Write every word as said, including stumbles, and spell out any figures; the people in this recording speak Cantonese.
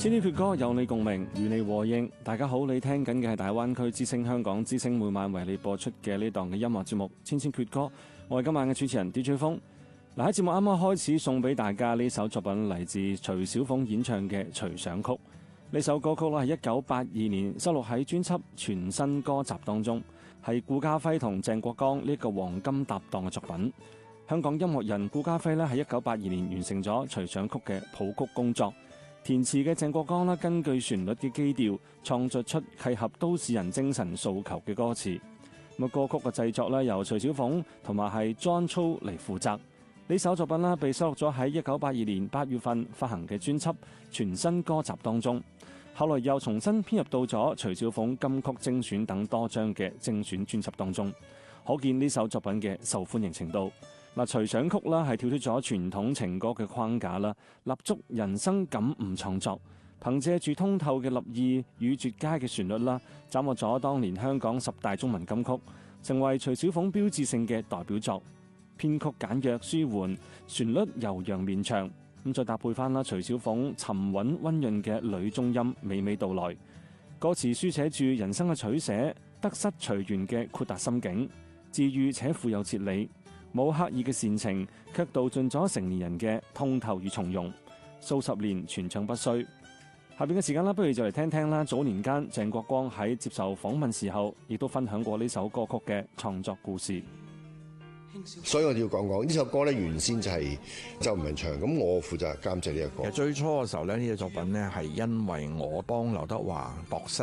千禧決歌有你共鳴，與你和應。大家好，你聽緊嘅係大灣區之聲香港之聲每晚為你播出嘅呢檔嘅音樂節目《千禧決歌》。我係今晚嘅主持人 D J 風。嗱，喺節目啱啱開始送俾大家呢首作品，嚟自徐小鳳演唱嘅《隨想曲》。呢首歌曲咧係一九八二年收錄喺專輯《全新歌集》當中，係顧嘉輝同鄭國江呢個黃金搭檔嘅作品。香港音樂人顧嘉輝咧喺一九八二年完成咗《隨想曲》嘅譜曲工作。填詞嘅鄭國江根據旋律嘅基調創作出契合都市人精神訴求嘅歌詞。咁歌曲嘅製作由徐小鳳同埋係 John Cho 嚟負責。呢首作品被收錄咗喺一九八二年八月份發行嘅專輯《全新歌集》當中，後來又重新編入到咗徐小鳳金曲精選等多張嘅精選專輯當中，可見呢首作品嘅受歡迎程度。嗱，隨想曲啦，係跳出咗傳統情歌嘅框架啦，立足人生感悟創作，憑借住通透嘅立意與絕佳嘅旋律啦，斬獲咗當年香港十大中文金曲，成為徐小鳳標誌性嘅代表作。編曲簡約舒緩，旋律悠揚綿長，咁再搭配翻啦徐小鳳沉穩溫潤嘅女中音，娓娓道來。歌詞書寫住人生嘅取捨，得失隨緣嘅豁達心境，治癒且富有哲理。冇刻意嘅煽情，卻道盡咗成年人嘅通透與從容，數十年傳唱不衰。下邊嘅時間啦，不如就嚟聽聽啦。早年間鄭國江喺接受訪問時候，亦都分享過呢首歌曲嘅創作故事。 所以我哋要講講呢首歌咧，原先就係周文唱，咁我負責監製呢一個。 其實最初嘅時候咧，呢隻作品咧係因為我幫劉德華度身